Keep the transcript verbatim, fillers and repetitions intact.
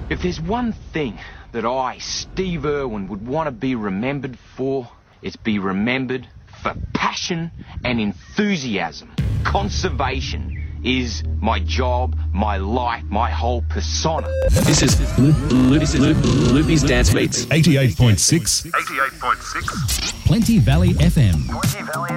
If there's one thing that I, Steve Irwin, would want to be remembered for, it's be remembered for passion and enthusiasm. Conservation is my job, my life, my whole persona. This is Loopy's Dance Beats. eighty-eight point six. eighty-eight point six. Plenty Valley F M. Plenty Valley